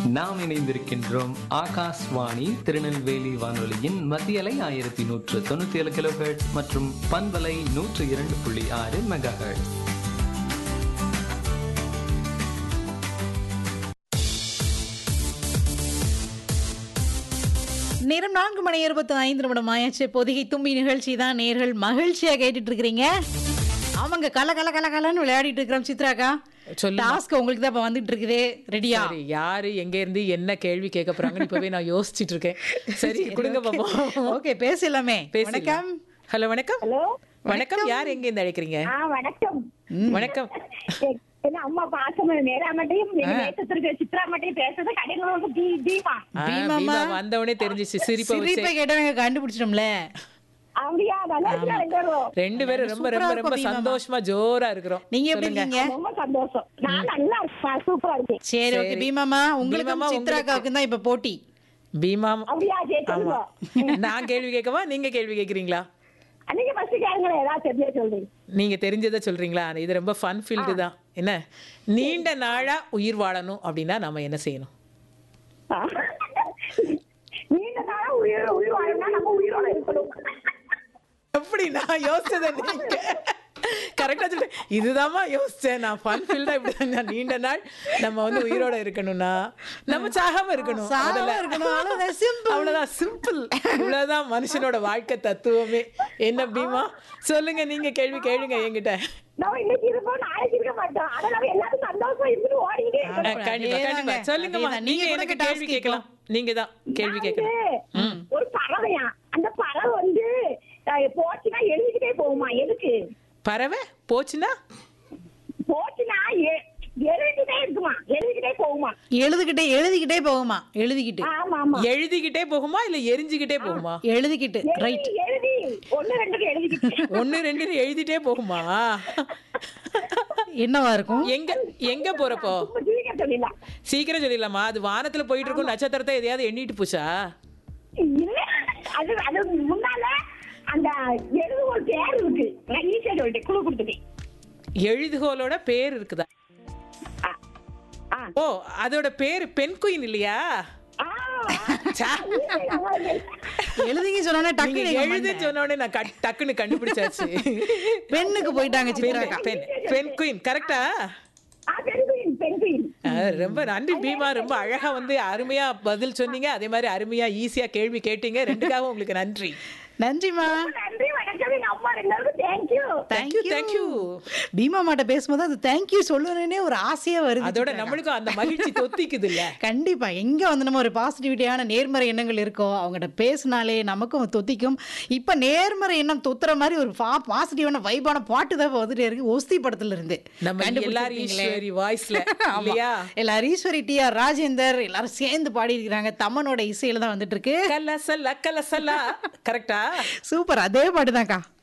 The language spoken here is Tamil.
நாம் இணைந்திருக்கின்றோம் ஆகாஷ்வாணி திருநெல்வேலி வானொலியின் மத்தியலை 1197 கிலோஹெர்ட்ஸ் மற்றும் பண்பலை 102.6 மெகாஹெர்ட்ஸ். நேரம் 4:25 ஆயாச்சு. பொதிகை தும்பி நிகழ்ச்சி தான் நேர்கள் மகிழ்ச்சியா கேட்டுட்டு இருக்கிறீங்க. ஆமாங்க, கல கல கல கலன்னு விளையாடிட்டு இருக்கிறோம். சித்ராக்கா, டாஸ்க் உங்களுக்கு தான் இப்ப வந்துட்டு இருக்குது. ரெடியா? சரி, யாரு எங்க இருந்து என்ன கேள்வி கேட்க போறாங்கன்னு இப்பவே நான் யோசிச்சுட்டு இருக்கேன். சரி, கொடுங்க பாப்போம். ஓகே, பேசலாமே. வணக்கம். ஹலோ, வணக்கம். ஹலோ, வணக்கம். யார் எங்க இருந்து அழைக்கிறீங்க? வணக்கம். வணக்கம். என்ன அம்மா பாசம் நேராமட்டையும் சித்ராமட்டையும் பேசுறது கடைகளுக்கு தீபா பீமா வந்தவனே தெரிஞ்சிச்சு. சிரிப்பை சிரிப்பை கேட்டவங்க கண்டுபிடிச்சிட்டோம்ல. அப்படியா? நல்லா இருக்கா? ரெண்டு பேரும் ரொம்ப ரொம்ப ரொம்ப சந்தோஷமா ஜோரா இருக்கிறோம். நீங்க எப்படி இருக்கீங்க? ரொம்ப சந்தோஷம். நான் நல்லா இருக்கேன், சூப்பரா இருக்கேன். சரி, ஓகே. பீமாமா, உங்களுக்கு சித்ராக்காவுக்கு தான் இப்ப போட்டி. பீமா, அப்படியா? ஆமா. நான் கேள்வி கேட்கவா, நீங்க கேள்வி கேக்குறீங்களா? நீங்க ஃபர்ஸ்ட் கேளுங்களேன், ஏதாவது தெரிஞ்சே சொல்றீங்க. நீங்க தெரிஞ்சதை சொல்றீங்களா? இது ரொம்ப ஃபன் ஃபீல்டு தான். என்ன, நீண்ட நாளா உயிர் வாழணும் அப்படின்னா நாம என்ன செய்யணும்? நீண்ட நாளா உயிர் வாழணும்னா நம்ம உயிரோட இருக்கணும். எப்படி நான் யோசிச்சதை நீங்க கரெக்டா சொல்றேன். இதுதாம்மா யோசிச்சேன் நான். ஃபன் ஃபீல்டா இப்படி நான் நீண்ட நாள் நம்ம வந்து உயிரோட இருக்கணும்னா நம்ம சாகாம இருக்கணும். அவ்வளவுதான், சிம்பிள். இவ்வளவுதான் மனுஷனோட வாழ்க்கை தத்துவமே. என்ன பீமா, சொல்லுங்க, நீங்க கேள்வி கேளுங்க என்கிட்ட. நம்ம இன்னைக்கு இருப்போம், நாளைக்கு இருக்க மாட்டோம். ஆனா நம்ம எல்லாரும் சந்தோஷமா இருந்து ஓடிக்கிட்டே இருக்கணும். கண்டிப்பா கண்டிப்பா. சொல்லுங்கம்மா, நீங்க எனக்கு கேள்வி கேட்கலாம். நீங்க தான் கேள்வி கேட்கலாம். ஒரு பறவையா, அந்த பறவை வந்து போச்சுன்னா எழுதிக்கிட்டே போகுமா? எதுக்கு பறவை போச்சுன்னா எழுதிக்கிட்டே இருக்குமா? எழுதிக்கிட்டே போகுமா? எழுதிக்கிட்டே போகுமா? எழுதிக்கிட்டு. ஆமா ஆமா. எழுதிக்கிட்டே போகுமா இல்ல எரிஞ்சுக்கிட்டே போகுமா? எழுதிக்கிட்டு. ரைட். எழுதி 1 2 எழுதிக்கிட்டு 1 2 எழுதிட்டே போகுமா? என்னவா இருக்கும்? எங்க போறப்போ? சீக்கிரம் சொல்லிடலாமா? அது வானத்துல போயிட்டு இருக்கும் நட்சத்திரத்தை எதையாவது எண்ணிட்டு போச்சா? இல்ல, அது முன்னால அந்த எழுதுகோள் பேர் இருக்கு. நான் ஈஸியா சொல்லிட்டேன், குழு கொடுத்துட்டேன். எழுதுகோளோட பேர் இருக்குதா? ஓ, அதோட பேர் பென்குயின் இல்லையா? எழுதிங்க சொன்னோனே டக்குனு எழுது சொன்னோடனே நான் டக்குன்னு கண்டுபிடிச்சாச்சு. பெண்ணுக்கு போயிட்டாங்க சித்ராக்கா. பென்குயின் கரெக்டா? ரொம்ப நன்றி பீமா. ரொம்ப அழகா வந்து அருமையா பதில் சொன்னீங்க. அதே மாதிரி அருமையா ஈஸியா கேள்வி கேட்டீங்க. ரெண்டுக்காகவும் உங்களுக்கு நன்றி. நன்றிமா. நன்றி, வணக்கம். எங்க அம்மா எல்லாருக்கும் தேங்க்யூ. Thank you thank you. பீமா மாட்ட பேசும்போது அது தேங்க்யூ சொல்லணும்னே ஒரு ஆசையா வருது. அதோட நம்மளுக்கும் அந்த மகிழ்ச்சி தொத்திக்குது இல்ல? கண்டிப்பா. எங்க வந்து நம்ம ஒரு பாசிட்டிவிட்டியான நேர்மறை எண்ணங்கள் இருக்கோ அவங்ககிட்ட பேசினாலே நமக்கும் தொத்திக்கும். இப்ப நேர்மறை எண்ணம் தொத்துற மாதிரி ஒரு பாசிட்டிவான வைபான பாட்டு தான் வந்துட்டே இருக்கு. ஒஸ்தி படத்துல இருந்து நம்ம எல்லாரும் ஈஸ்வரி வாய்ஸ்ல இல்லையா? எல்லாரும் ஈஸ்வரி, டிஆர் ராஜேந்தர் எல்லாரும் சேர்ந்து பாடி இருக்கிறாங்க. தமனோட இசையில தான் வந்துட்டு இருக்கு. கலசல்லா கலசல்லா. கரெக்டா? சூப்பர். அதே பாட்டுதான்க்கா.